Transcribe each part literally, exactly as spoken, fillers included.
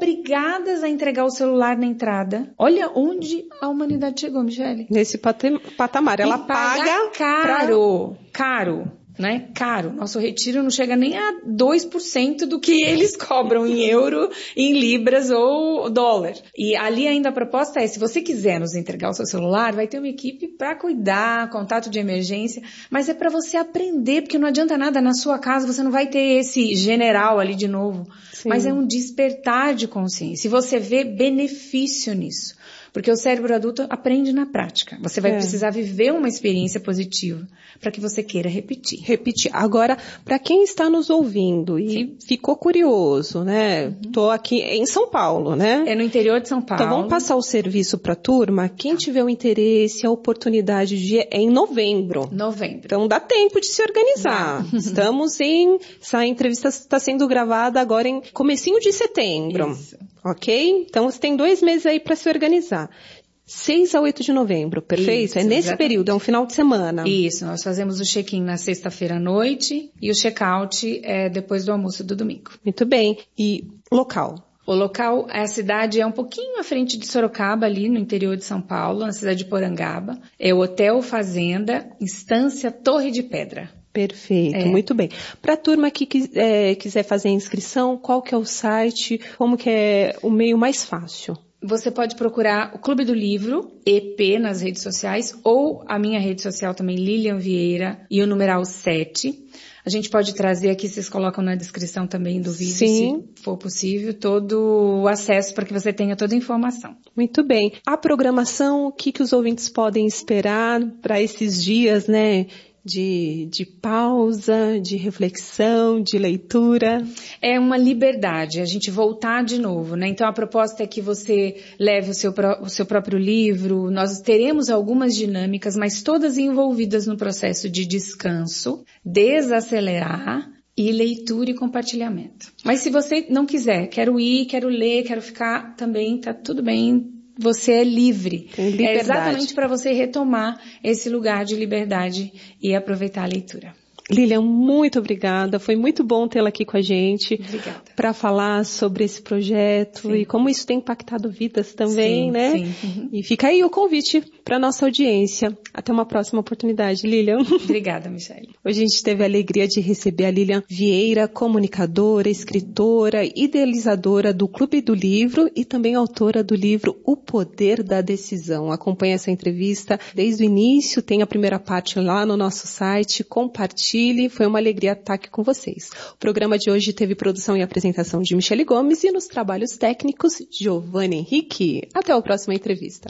obrigadas a entregar o celular na entrada. Olha onde a humanidade chegou, Michele. Nesse patamar. Ela e paga, paga caro, pra... caro. Né? Caro. Nosso retiro não chega nem a dois por cento do que eles cobram em euro, em libras ou dólar. E ali ainda a proposta é, se você quiser nos entregar o seu celular, vai ter uma equipe para cuidar, contato de emergência, mas é para você aprender, porque não adianta nada na sua casa, você não vai ter esse general ali de novo. Sim. Mas é um despertar de consciência. E você vê benefício nisso. Porque o cérebro adulto aprende na prática. Você vai é. precisar viver uma experiência positiva para que você queira repetir. Repetir. Agora, para quem está nos ouvindo e Sim. ficou curioso, né? Uhum. Tô aqui em São Paulo, né? É no interior de São Paulo. Então, vamos passar o serviço para a turma. Quem tiver o interesse, a oportunidade de é em novembro. Novembro. Então, dá tempo de se organizar. Não. Estamos em... Essa entrevista está sendo gravada agora em comecinho de setembro. Isso. Ok? Então, você tem dois meses aí para se organizar. seis a oito de novembro, perfeito? Isso, é nesse exatamente. Período, é um final de semana. Isso, nós fazemos o check-in na sexta-feira à noite e o check-out é depois do almoço do domingo. Muito bem. E local? O local, a cidade é um pouquinho à frente de Sorocaba, ali no interior de São Paulo, na cidade de Porangaba. É o Hotel Fazenda, Estância Torre de Pedra. Perfeito, é. Muito bem. Para a turma que é, quiser fazer a inscrição, qual que é o site, como que é o meio mais fácil? Você pode procurar o Clube do Livro, E P, nas redes sociais, ou a minha rede social também, Lilian Vieira, e o numeral sete. A gente pode trazer aqui, vocês colocam na descrição também do vídeo, Sim. se for possível, todo o acesso para que você tenha toda a informação. Muito bem. A programação, o que, que os ouvintes podem esperar para esses dias, né? De, de pausa, de reflexão, de leitura. É uma liberdade, a gente voltar de novo, né? Então a proposta é que você leve o seu, o seu próprio livro, nós teremos algumas dinâmicas, mas todas envolvidas no processo de descanso, desacelerar e leitura e compartilhamento. Mas se você não quiser, quero ir, quero ler, quero ficar, também tá tudo bem. Você é livre. É exatamente para você retomar esse lugar de liberdade e aproveitar a leitura. Lilian, muito obrigada. Foi muito bom tê-la aqui com a gente. Obrigada. Para falar sobre esse projeto sim. e como isso tem impactado vidas também, sim, né? Sim. Uhum. E fica aí o convite para nossa audiência. Até uma próxima oportunidade, Lilian. Obrigada, Michele. Hoje a gente teve a alegria de receber a Lilian Vieira, comunicadora, escritora, idealizadora do Clube do Livro e também autora do livro O Poder da Decisão. Acompanhe essa entrevista desde o início, tem a primeira parte lá no nosso site, compartilhe. Foi uma alegria estar aqui com vocês. O programa de hoje teve produção e apresentação de Michele Gomes e nos trabalhos técnicos, Giovanni Henrique. Até a próxima entrevista.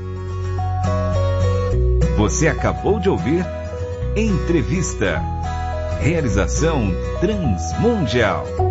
Você acabou de ouvir Entrevista. Realização Transmundial.